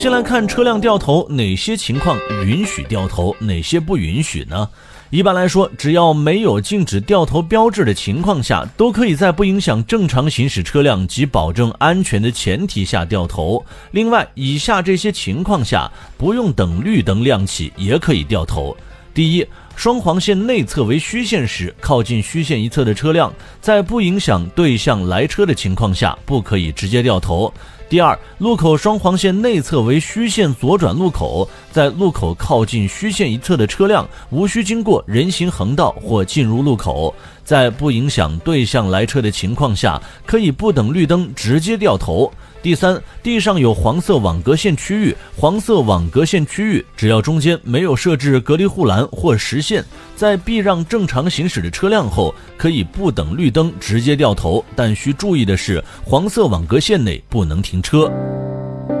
先来看车辆掉头，哪些情况允许掉头，哪些不允许呢？一般来说，只要没有禁止掉头标志的情况下，都可以在不影响正常行驶车辆及保证安全的前提下掉头。另外，以下这些情况下，不用等绿灯亮起也可以掉头。第一，双黄线内侧为虚线时，靠近虚线一侧的车辆，在不影响对向来车的情况下，不可以直接掉头。第二，路口双黄线内侧为虚线左转路口，在路口靠近虚线一侧的车辆无需经过人行横道或进入路口，在不影响对向来车的情况下，可以不等绿灯直接掉头。第三，地上有黄色网格线区域，黄色网格线区域只要中间没有设置隔离护栏或实线，在避让正常行驶的车辆后，可以不等绿灯直接掉头，但需注意的是，黄色网格线内不能停车。